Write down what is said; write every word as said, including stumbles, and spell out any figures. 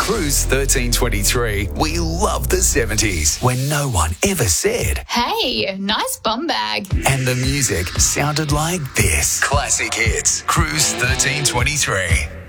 Cruise thirteen twenty-three, we love the seventies when no one ever said, "Hey, nice bum bag." And the music sounded like this. Classic hits. Cruise thirteen twenty-three.